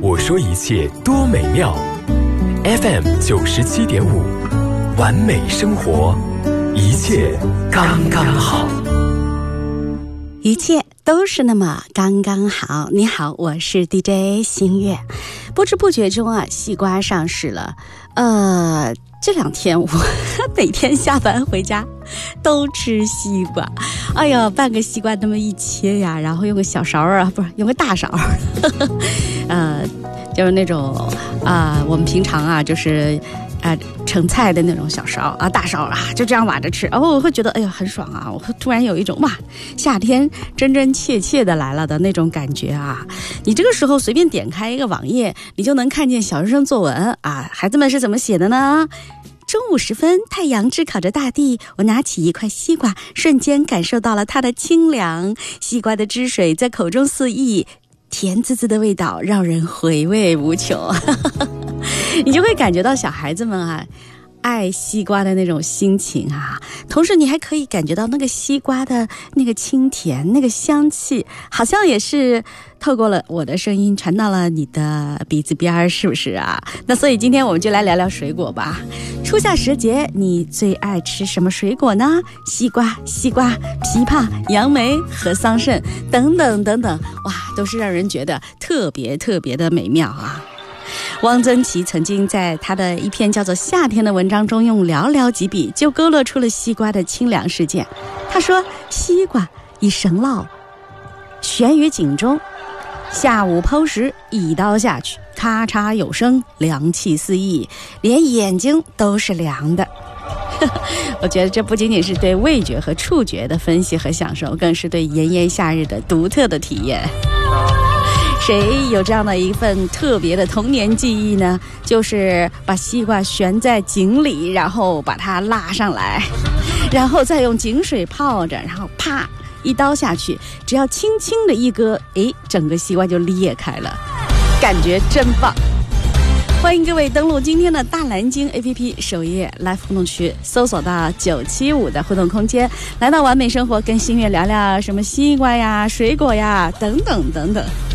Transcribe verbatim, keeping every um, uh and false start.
我说一切多美妙。 F M 九十七点五，完美生活，一切刚刚好， 一切都是那么刚刚好。你好，我是 D J 新月。不知不觉中啊，西瓜上市了。呃，这两天我每天下班回家都吃西瓜。哎呀，半个西瓜那么一切呀，然后用个小勺啊，不是用个大勺，呃，就是那种啊、呃，我们平常啊，就是啊、呃、盛菜的那种小勺啊，大勺啊，就这样挖着吃。然后我会觉得，哎呀，很爽啊！我会突然有一种哇，夏天真真切切的来了的那种感觉啊！你这个时候随便点开一个网页，你就能看见小学生作文啊，孩子们是怎么写的呢？中午时分，太阳炙烤着大地，我拿起一块西瓜，瞬间感受到了它的清凉，西瓜的汁水在口中肆意，甜滋滋的味道让人回味无穷。你就会感觉到小孩子们啊爱西瓜的那种心情啊，同时你还可以感觉到那个西瓜的那个清甜，那个香气，好像也是透过了我的声音传到了你的鼻子边，是不是啊？那所以今天我们就来聊聊水果吧。初夏时节，你最爱吃什么水果呢？西瓜、西瓜、枇杷、杨梅和桑葚等等等等，哇，都是让人觉得特别特别的美妙啊。汪曾祺曾经在他的一篇叫做《夏天》的文章中，用寥寥几笔就勾勒出了西瓜的清凉事件。他说，西瓜以绳烙悬于井中，下午剖时，一刀下去，咔嚓有声，凉气四溢，连眼睛都是凉的。我觉得这不仅仅是对味觉和触觉的分析和享受，更是对炎炎夏日的独特的体验。谁有这样的一份特别的童年记忆呢？就是把西瓜悬在井里，然后把它拉上来，然后再用井水泡着，然后啪一刀下去，只要轻轻的一割，诶，整个西瓜就裂开了，感觉真棒。欢迎各位登录今天的大蓝鲸 A P P 首页 Live 互动区，搜索到九七五的互动空间，来到完美生活，跟新月聊聊什么西瓜呀、水果呀等等等等。